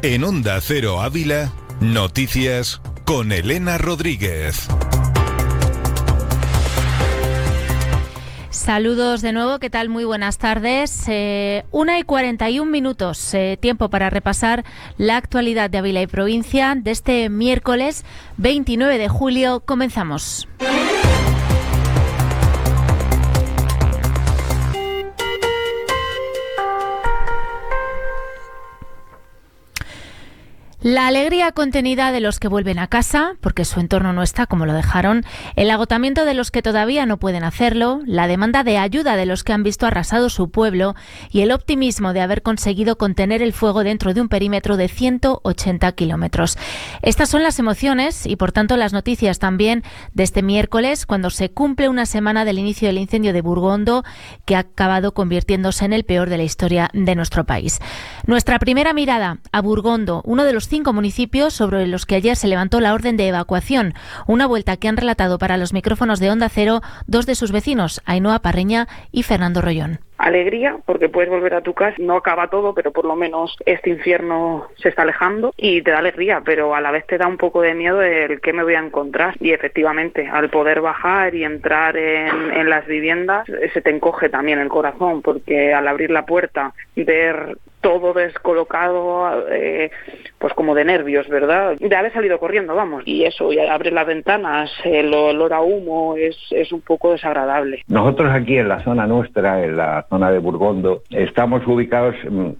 En Onda Cero Ávila, noticias con Elena Rodríguez. Saludos de nuevo, ¿qué tal? Muy buenas tardes. 1:41, tiempo para repasar la actualidad de Ávila y provincia de este miércoles 29 de julio. Comenzamos. La alegría contenida de los que vuelven a casa, porque su entorno no está como lo dejaron, el agotamiento de los que todavía no pueden hacerlo, la demanda de ayuda de los que han visto arrasado su pueblo y el optimismo de haber conseguido contener el fuego dentro de un perímetro de 180 kilómetros. Estas son las emociones y, por tanto, las noticias también de este miércoles, cuando se cumple una semana del inicio del incendio de Burgondo, que ha acabado convirtiéndose en el peor de la historia de nuestro país. Nuestra primera mirada a Burgondo, uno de los 5 municipios sobre los que ayer se levantó la orden de evacuación. Una vuelta que han relatado para los micrófonos de Onda Cero dos de sus vecinos, Ainhoa Parreña y Fernando Rollón. Alegría, porque puedes volver a tu casa, no acaba todo, pero por lo menos este infierno se está alejando y te da alegría, pero a la vez te da un poco de miedo el qué me voy a encontrar. Y efectivamente, al poder bajar y entrar en las viviendas, se te encoge también el corazón, porque al abrir la puerta, ver todo descolocado, pues como de nervios, ¿verdad? De haber salido corriendo, vamos. Y eso, y abrir las ventanas, el olor a humo es un poco desagradable. Nosotros aquí en la zona nuestra, en la zona de Burgondo, estamos ubicados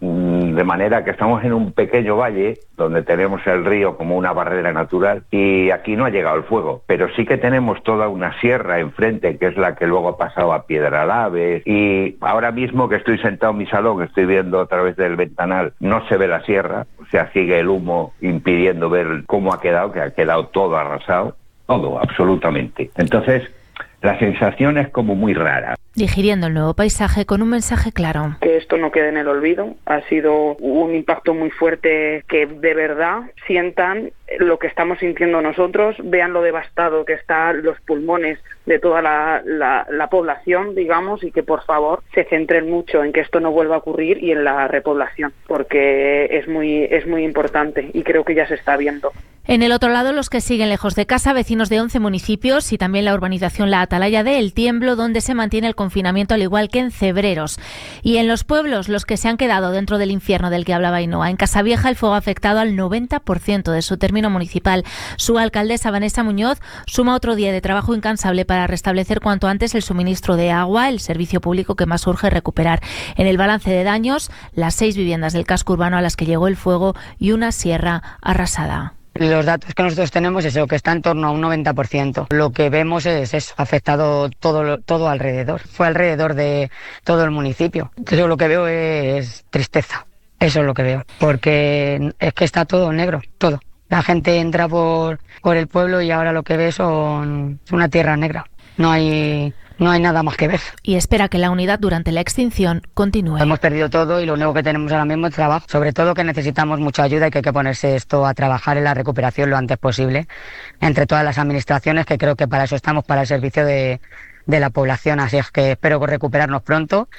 de manera que estamos en un pequeño valle donde tenemos el río como una barrera natural y aquí no ha llegado el fuego, pero sí que tenemos toda una sierra enfrente que es la que luego ha pasado a Piedralaves y ahora mismo que estoy sentado en mi salón, estoy viendo a través del ventanal, no se ve la sierra, o sea, sigue el humo impidiendo ver cómo ha quedado, que ha quedado todo arrasado, todo, absolutamente. Entonces, la sensación es como muy rara. Digiriendo el nuevo paisaje con un mensaje claro. Que esto no quede en el olvido. Ha sido un impacto muy fuerte, que de verdad sientan lo que estamos sintiendo nosotros, vean lo devastado que están los pulmones de toda la población, digamos, y que por favor se centren mucho en que esto no vuelva a ocurrir y en la repoblación, porque es muy importante y creo que ya se está viendo. En el otro lado, los que siguen lejos de casa, vecinos de 11 municipios y también la urbanización La Atalaya de El Tiemblo, donde se mantiene el confinamiento al igual que en Cebreros. Y en los pueblos, los que se han quedado dentro del infierno del que hablaba Ainhoa. En Casavieja, el fuego ha afectado al 90% de su término municipal. Su alcaldesa, Vanessa Muñoz, suma otro día de trabajo incansable para restablecer cuanto antes el suministro de agua, el servicio público que más urge recuperar. En el balance de daños, las 6 viviendas del casco urbano a las que llegó el fuego y una sierra arrasada. Los datos que nosotros tenemos es eso, que está en torno a un 90%. Lo que vemos es eso, ha afectado todo alrededor. Fue alrededor de todo el municipio. Entonces lo que veo es tristeza. Eso es lo que veo. Porque es que está todo negro, todo. La gente entra por el pueblo y ahora lo que ve es una tierra negra. No hay nada más que ver. Y espera que la unidad durante la extinción continúe. Hemos perdido todo y lo único que tenemos ahora mismo es trabajo. Sobre todo que necesitamos mucha ayuda y que hay que ponerse esto a trabajar en la recuperación lo antes posible entre todas las administraciones, que creo que para eso estamos, para el servicio de la población. Así es que espero recuperarnos pronto.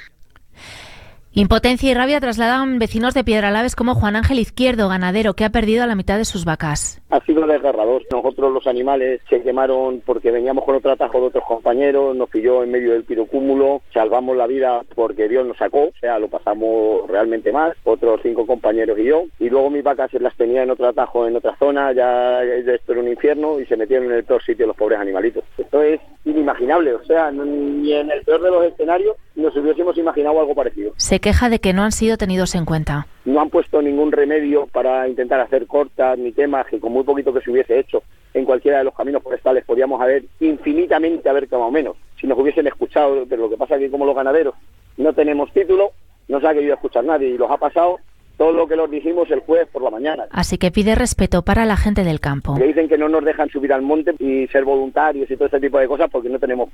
Impotencia y rabia trasladan vecinos de Piedralaves como Juan Ángel Izquierdo, ganadero, que ha perdido a la mitad de sus vacas. Ha sido desgarrador. Nosotros los animales se quemaron porque veníamos con otro atajo de otros compañeros, nos pilló en medio del pirocúmulo, salvamos la vida porque Dios nos sacó, o sea, lo pasamos realmente mal, otros 5 compañeros y yo, y luego mis vacas se las tenía en otro atajo en otra zona, ya esto era un infierno y se metieron en el peor sitio los pobres animalitos. Esto es inimaginable, o sea, ni en el peor de los escenarios nos hubiésemos imaginado algo parecido. Se queja de que no han sido tenidos en cuenta. No han puesto ningún remedio para intentar hacer cortas ni temas, que con muy poquito que se hubiese hecho en cualquiera de los caminos forestales podíamos haber infinitamente quemado menos si nos hubiesen escuchado, pero lo que pasa es que como los ganaderos no tenemos título, no se ha querido escuchar nadie y los ha pasado todo lo que los dijimos el jueves por la mañana. Así que pide respeto para la gente del campo. Que dicen que no nos dejan subir al monte y ser voluntarios y todo ese tipo de cosas porque no tenemos